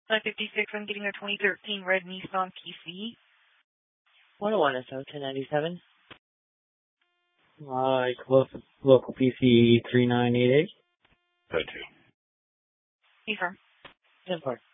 556, I'm getting a 2013 red Nissan PC. 101 SO 1097. Local PC 3988. Go to. Confirm. 10-4.